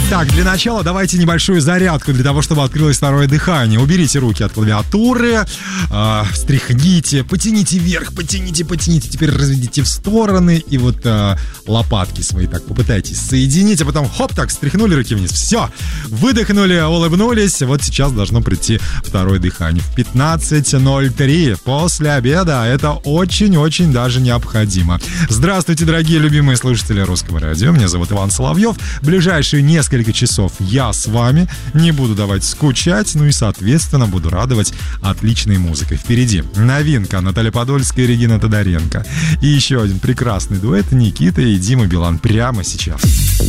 Так, для начала давайте небольшую зарядку для того, чтобы открылось второе дыхание. Уберите руки от клавиатуры, встряхните, потяните вверх, потяните. Теперь разведите в стороны и вот лопатки свои так попытайтесь соединить, а потом хоп, так, встряхнули руки вниз. Все, выдохнули, улыбнулись. Вот сейчас должно прийти второе дыхание. В 15:03 после обеда. Это очень-очень даже необходимо. Здравствуйте, дорогие любимые слушатели Русского радио. Меня зовут Иван Соловьев. Ближайшие несколько часов я с вами. Не буду давать скучать, ну и, соответственно, буду радовать отличной музыкой. Впереди новинка Наталья Подольская и Регина Тодоренко. И еще один прекрасный дуэт Никита и Дима Билан прямо сейчас.